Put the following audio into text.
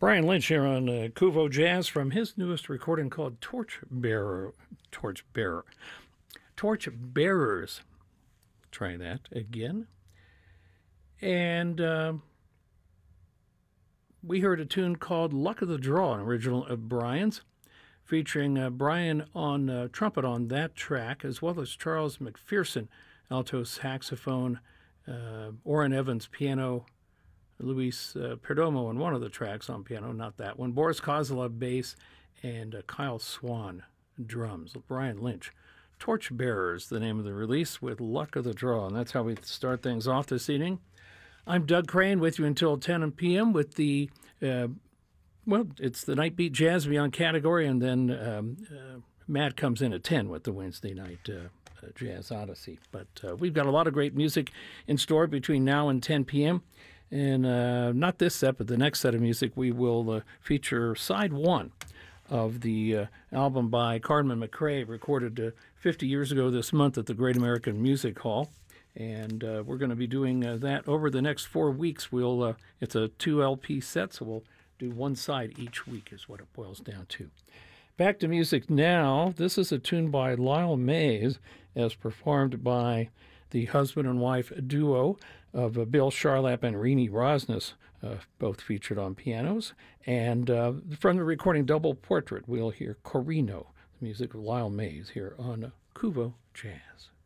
Brian Lynch here on Kuvo Jazz from his newest recording called Torch Bearers. Try that again. And we heard a tune called Luck of the Draw, an original of Brian's, featuring Brian on trumpet on that track, as well as Charles McPherson, alto saxophone, Orrin Evans, piano, Luis Perdomo on one of the tracks on piano, not that one, Boris Kozlov, bass, and Kyle Swan, drums. Brian Lynch. Torchbearers, the name of the release, with Luck of the Draw, and that's how we start things off this evening. I'm Doug Crane with you until 10 p.m. with the, it's the Night Beat Jazz Beyond category, and then Matt comes in at 10 with the Wednesday night Jazz Odyssey. But we've got a lot of great music in store between now and 10 p.m., and not this set, but the next set of music, we will feature side one of the album by Carmen McRae, recorded 50 years ago this month at the Great American Music Hall. And we're going to be doing that over the next 4 weeks. It's a 2 LP set, so we'll do one side each week is what it boils down to. Back to music now. This is a tune by Lyle Mays, as performed by the husband and wife duo of Bill Charlap and Rini Rosnes, both featured on pianos. And from the recording Double Portrait, we'll hear Corino, the music of Lyle Mays, here on Kuvo Jazz.